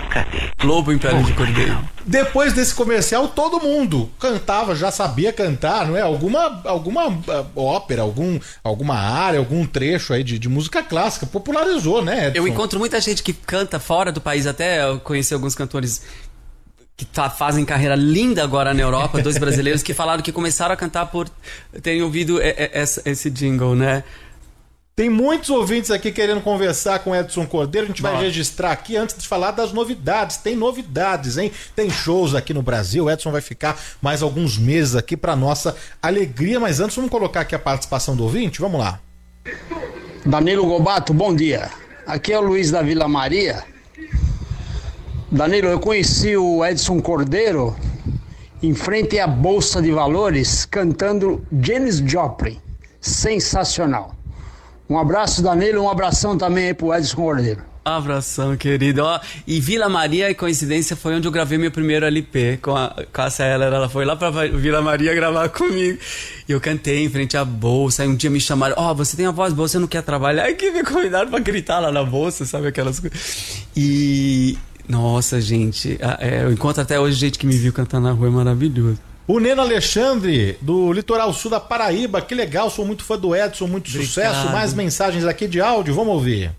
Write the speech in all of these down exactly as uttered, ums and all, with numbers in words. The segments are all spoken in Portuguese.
Cadê? Lobo em pele de cordeiro. Depois desse comercial, todo mundo cantava, já sabia cantar, não é? Alguma, alguma uh, ópera, algum, alguma área, algum trecho aí de, de música clássica. Popularizou, né, Edson? Eu encontro muita gente que canta fora do país, até eu conheci alguns cantores que tá, fazem carreira linda agora na Europa, dois brasileiros que falaram que começaram a cantar por terem ouvido esse, esse jingle, né? Tem muitos ouvintes aqui querendo conversar com Edson Cordeiro. A gente vai Nossa. registrar aqui antes de falar das novidades. Tem novidades, hein? Tem shows aqui no Brasil. O Edson vai ficar mais alguns meses aqui para nossa alegria. Mas antes, vamos colocar aqui a participação do ouvinte. Vamos lá. Danilo Gobato, bom dia. Aqui é o Luiz da Vila Maria. Danilo, eu conheci o Edson Cordeiro em frente à Bolsa de Valores cantando Janis Joplin. Sensacional. Um abraço, Danilo, um abração também aí pro Edson Cordeiro. Abração, querido. Ó, e Vila Maria, coincidência, foi onde eu gravei meu primeiro L P com a Cássia Eller. Ela foi lá pra Vila Maria gravar comigo. E eu cantei em frente à Bolsa. Aí um dia me chamaram, ó, oh, você tem a voz boa, você não quer trabalhar? Aí que me convidaram pra gritar lá na Bolsa, sabe aquelas coisas. E... Nossa, gente, é, eu encontro até hoje gente que me viu cantar na rua, é maravilhoso. O Neno Alexandre, do litoral sul da Paraíba, que legal, sou muito fã do Edson, muito Obrigado. Sucesso. Mais mensagens aqui de áudio, vamos ouvir.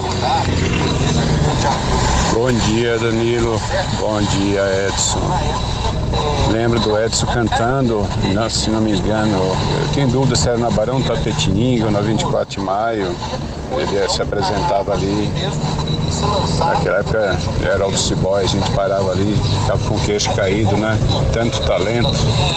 Bom dia, Danilo. Bom dia, Edson. Lembro do Edson cantando, não, se não me engano, eu tenho dúvida se era na Barão Tapetininga ou na vinte e quatro de maio. Ele se apresentava ali. Naquela época era office boy, a gente parava ali, ficava com o queixo caído, né? Tanto talento.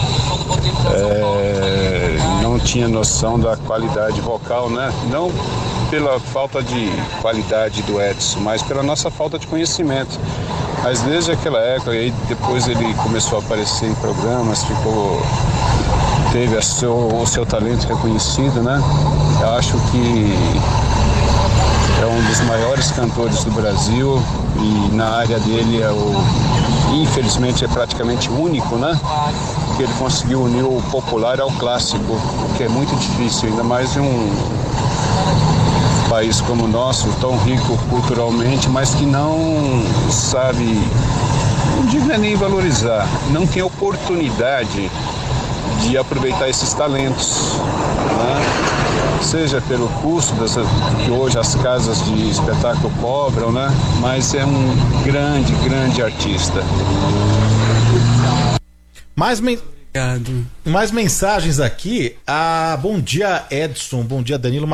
É, não tinha noção da qualidade vocal, né? Não pela falta de qualidade do Edson, mas pela nossa falta de conhecimento. Mas desde aquela época, aí depois ele começou a aparecer em programas, ficou, teve a seu, o seu talento reconhecido, né? Eu acho que é um dos maiores cantores do Brasil e na área dele é o, infelizmente é praticamente único, né? Porque ele conseguiu unir o popular ao clássico, o que é muito difícil, ainda mais em um país como o nosso, tão rico culturalmente, mas que não sabe, não digo nem valorizar, não tem oportunidade de aproveitar esses talentos, né? Seja pelo custo das, que hoje as casas de espetáculo cobram, né? Mas é um grande, grande artista. Mais, men... Mais mensagens aqui. Ah, bom dia, Edson. Bom dia, Danilo.